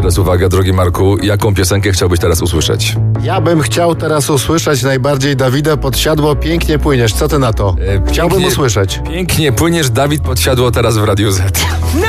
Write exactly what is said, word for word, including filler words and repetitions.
teraz uwaga, drogi Marku, jaką piosenkę chciałbyś teraz usłyszeć? Ja bym chciał teraz usłyszeć najbardziej Dawida Podsiadło, Pięknie płyniesz. Co ty na to? E, Chciałbym pięknie- usłyszeć. Pięknie płyniesz, Dawid Podsiadło teraz w Radiu Z.